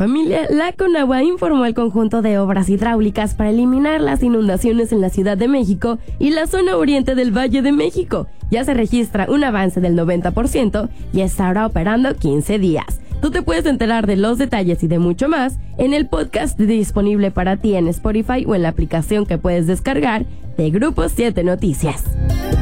Familia, la Conagua informó al conjunto de obras hidráulicas para eliminar las inundaciones en la Ciudad de México y la zona oriente del Valle de México. Ya se registra un avance del 90% y estará operando 15 días. Tú te puedes enterar de los detalles y de mucho más en el podcast disponible para ti en Spotify o en la aplicación que puedes descargar de Grupo 7 Noticias.